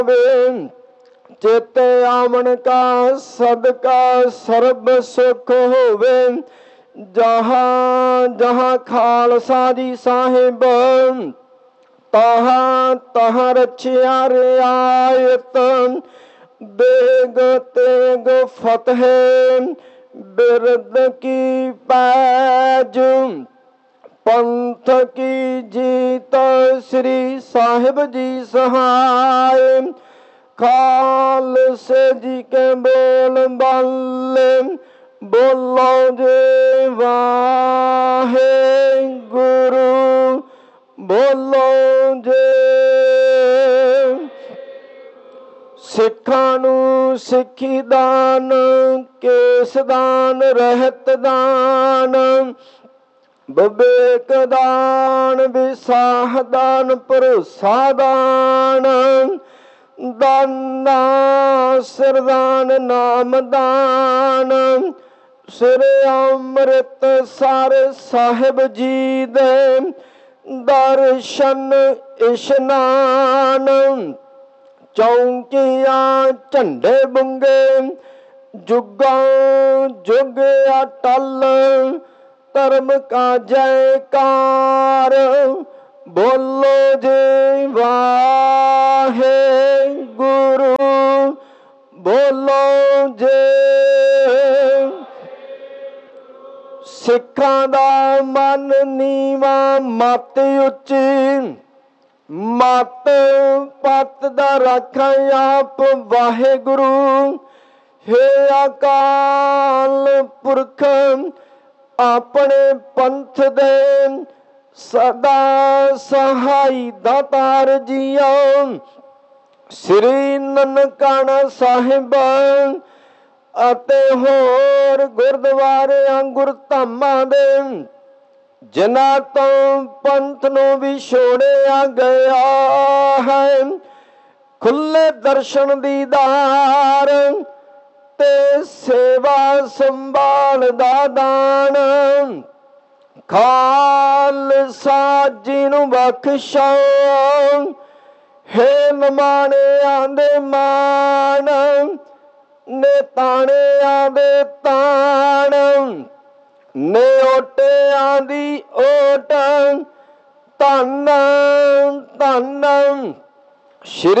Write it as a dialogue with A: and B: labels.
A: होवे। चित आमन का सदका सर्ब सुख होवे। जहाँ जहाँ खालसा जी साहिब तहाँ तहाँ रचिया रियायत। बेग तेग फतेह बिरद की पैज। पंथ की जीत श्री साहिब जी सहाय। खालसे जी के बोल बाले बोलो जे वाहे गुरु बोलो जे। सिखां नूं सिखी दान केस दान रहत दान। विवेक दान विसाह दान भरोसा दान। दाना सिरदान नाम दान। सिर अमृत सर साहिब जी दे दर्शन इशनान। चौंकियां झंडे बुंगे जुगा जुग अटल। धर्म का जयकार बोलो जी वाहे गुरु बोलो जे। सिखां दा मन नीवा मत उच्ची। मत पत दा रखां आप वाहेगुरु। हे अकाल पुरख अपने पंथ दे सदा सहाई दातार जिया। श्री ननकाना साहिब ਅਤੇ ਹੋਰ ਗੁਰਦੁਆਰਿਆਂ ਗੁਰਧਾਮਾਂ ਦੇ ਜਿਨ੍ਹਾਂ ਤੋਂ ਪੰਥ ਨੂੰ ਵਿਛੋੜਿਆ ਗਿਆ ਹੈ। ਖੁੱਲੇ ਦਰਸ਼ਨ ਦੀਦਾਰ ਤੇ ਸੇਵਾ ਸੰਭਾਲ ਦਾ ਦਾਨ। ਖਾਲਸਾ ਜੀ ਨੂੰ ਬਖਸ਼ੋ ਹੇ ਨਿਮਾਣਿਆਂ ਦੇ ਮਾਣ। ਨਿਤਾਣਿਆਂ ਦੇ ਤਾਣ ਨਿਓਟਿਆਂ ਦੀ ਓਟ। ਧੰਨ ਧੰਨ ਸ਼੍ਰੀ